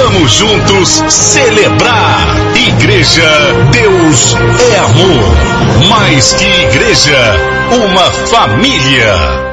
Vamos juntos celebrar. Igreja, Deus é amor. Mais que igreja, uma família.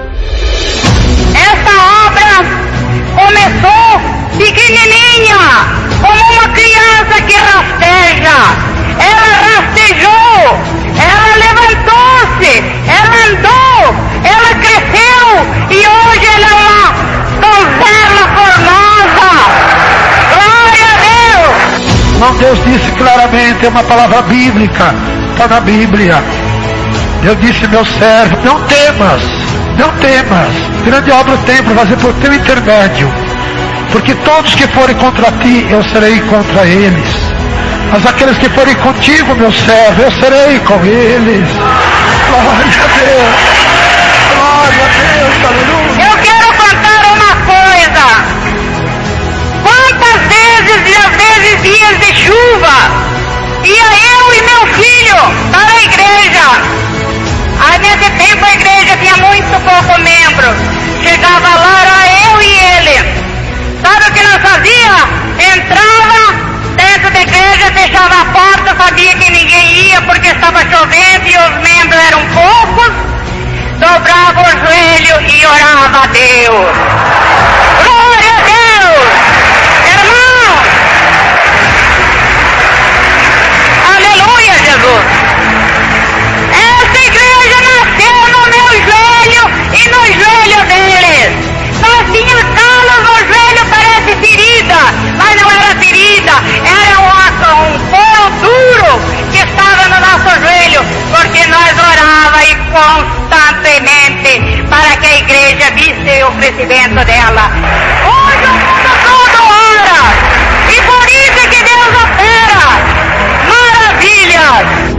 Essa obra começou pequenininha, como uma criança que rasteja. Ela rastejou, ela levantou-se, ela andou, ela cresceu e hoje ela é uma donzela formosa. Glória a Deus! Não, Deus disse claramente, é uma palavra bíblica, está na Bíblia. Deus disse, meu servo, não temas, não temas. Grande obra tem para fazer por teu intermédio. Porque todos que forem contra ti, eu serei contra eles. Mas aqueles que forem contigo, meu servo, eu serei com eles. Glória a Deus. Glória a Deus, aleluia. Eu quero contar uma coisa. Quantas vezes, às vezes, dias de chuva, ia eu e meu filho para a igreja. Aí nesse tempo a igreja tinha muito pouco membro. Chegava lá, era eu e ele. Sabe o que nós fazia? Entrava dentro da igreja, fechava a porta, sabia que ninguém ia porque estava chovendo e os membros eram poucos. Dobrava o joelho e orava a Deus. Glória a Deus! Irmão! Aleluia, Jesus! Essa igreja nasceu no meu joelho e no joelho deles. Nós tínhamos calos no joelho, parece ferida, mas não era ferida, era um couro duro que estava no nosso joelho, porque nós orava e constantemente para que a igreja visse o crescimento dela. Hoje o mundo todo ora, e por isso é que Deus opera maravilhas.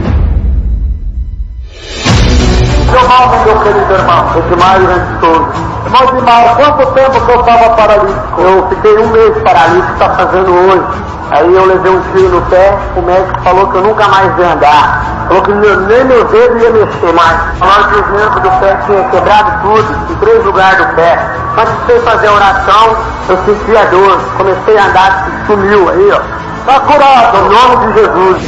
Seu nome, meu querido irmão, Edmário Renstoso. Irmão Edmário, quanto tempo que eu estava paralítico? Eu fiquei um mês paralítico, está fazendo hoje. Aí eu levei um tiro no pé, o médico falou que eu nunca mais ia andar. Falou que nem meu dedo ia mexer mais. Falou que os nervos do pé tinha quebrado tudo, em 3 lugares do pé. Quando comecei a fazer a oração, eu senti a dor. Comecei a andar, sumiu aí, ó. Está curado, em nome de Jesus.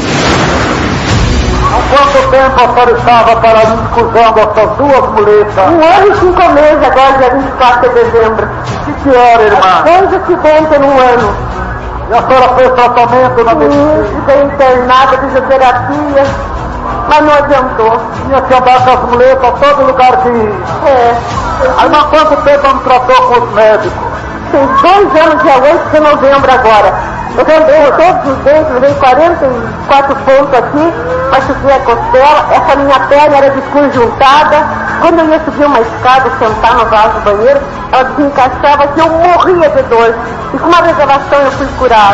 Há quanto tempo a senhora estava paralítico usando essas 2 muletas? 1 ano e 5 meses, agora dia 24 de dezembro. Que hora, irmã? 2 acidentes no ano. E a senhora fez tratamento na medicina? Fiquei internada, fisioterapia, mas não adiantou. Tinha que andar com as muletas a todo lugar que ia. Aí, mas quanto tempo não tratou com os médicos? Tem 2 anos, dia 8 de novembro agora. Eu andei todos os dentes, levei 44 pontos aqui, machuquei a costela, essa minha perna era desconjuntada. Quando eu ia subir uma escada, sentar no vaso do banheiro, ela desencaixava que eu morria de dor. E com uma reservação eu fui curada.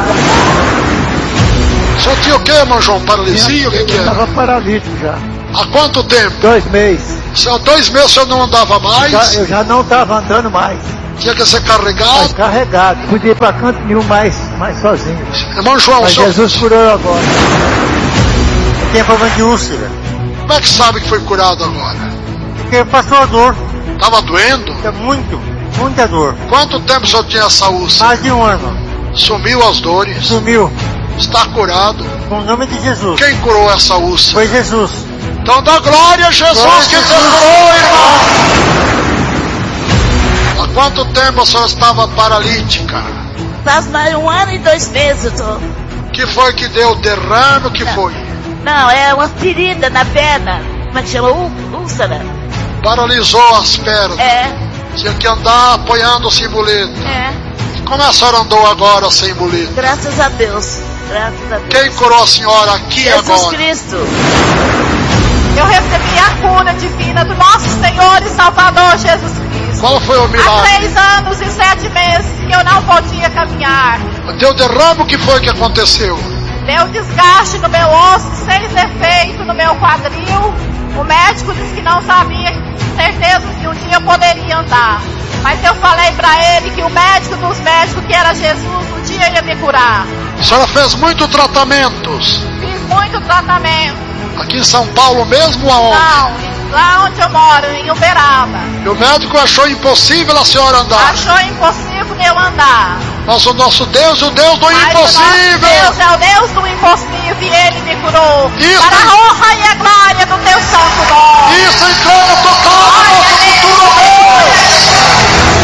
O senhor tinha o que, irmão João? Paralisia? O que era? Eu estava paralítico já. Há quanto tempo? 2 meses. Há 2 meses o senhor não andava mais? Eu já não estava andando mais. Tinha que ser carregado? Mas carregado. Podia ir para canto nenhum mais sozinho. Irmão João, mas senhor... Jesus curou agora. Eu tinha problema de úlcera. Como é que sabe que foi curado agora? Porque passou a dor. Estava doendo? Muita dor. Quanto tempo o senhor tinha essa úlcera? Mais de 1 ano. Sumiu as dores? Sumiu. Está curado? Com o nome de Jesus. Quem curou essa úlcera? Foi Jesus. Então dá glória a Jesus que te curou, irmão! Há quanto tempo a senhora estava paralítica? Faz mais 1 ano e 2 meses. Que foi que deu derrame? O que foi? Não, é uma ferida na perna. Como é que chama? Úlcera. Paralisou as pernas? É. Tinha que andar apoiando-se em muleta? É. E como a senhora andou agora sem muleta? Graças a Deus. Graças a Deus. Quem curou a senhora aqui Jesus agora? Jesus Cristo. Eu recebi a cura divina do nosso Senhor e Salvador Jesus Cristo. Qual foi o milagre? Há 3 anos e 7 meses que eu não podia caminhar. Deu derrame, o que foi que aconteceu? Deu desgaste no meu osso, sem defeito no meu quadril. O médico disse que não sabia, certeza que um dia eu poderia andar. Mas eu falei pra ele que o médico dos médicos, que era Jesus, um dia ia me curar. A senhora fez muitos tratamentos? Fiz muito tratamento. Aqui em São Paulo mesmo, aonde? Não, lá onde eu moro, em Uberaba. E o médico achou impossível a senhora andar? Achou impossível do meu andar. Mas o nosso Deus é o Deus do impossível. Deus é o Deus do impossível e Ele me curou. Isso. Para a honra e a glória do teu santo nome. Isso entrou no